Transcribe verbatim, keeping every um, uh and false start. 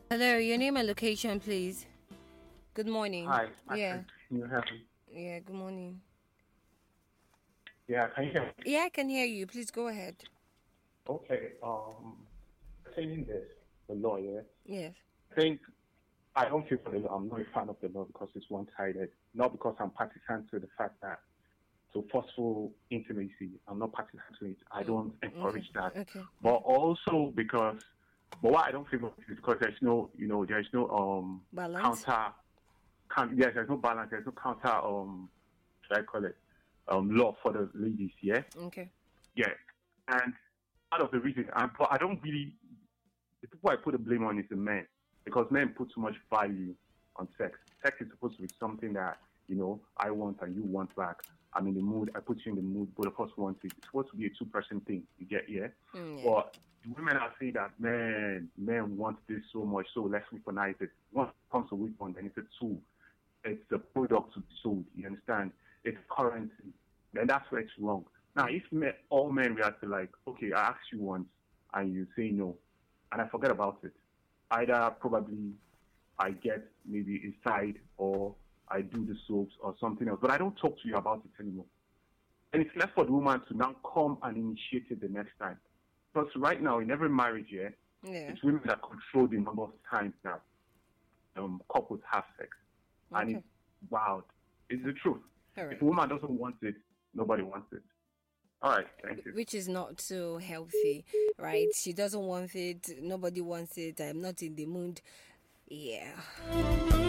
Hello, your name and location, please. Good morning. Hi, I Yeah, can you hear me? yeah, good morning. Yeah, can you hear me? Yeah, I can hear you. Please go ahead. Okay. Um, saying this, the law, yeah. Yes. I think I don't feel for the law. I'm not a fan of the law because it's one-sided. Not because I'm partisan to the fact that to forceful intimacy. I'm not partisan to it. I Mm, don't okay. encourage that. Okay. But Okay. also because, but why I don't feel it is because there's no, you know, there's no um Balance. counter. Can, yes, there's no balance. There's no counter. Um, should I call it? Um, law for the ladies. Yeah. Okay. Yeah. And part of the reason, and but I don't really, the people I put the blame on is the men because men put too much value on sex. Sex is supposed to be something that you know I want and you want back. I'm in the mood. I put you in the mood. Both of us want it. It's supposed to be a two-person thing. You get yeah. Mm, yeah. But the women are saying that men, men want this so much, so let's weaponize it. Once it comes to weapon, then it's a tool. It's a product to be sold. You understand? It's currency. Then that's where it's wrong. Now, Mm, if men, all men react to like, okay, I asked you once and you say no, and I forget about it, either probably I get maybe a side or I do the soaps or something else, but I don't talk to you about it anymore. And it's left for the woman to now come and initiate it the next time. Because right now, in every marriage, yeah, yeah. it's women that control the number of times that um, couples have sex. And Okay. it's wild. It's the truth. All If right. a woman doesn't want it, nobody wants it. All right, thank you. Which is not so healthy, right? She doesn't want it. Nobody wants it. I'm not in the mood. Yeah.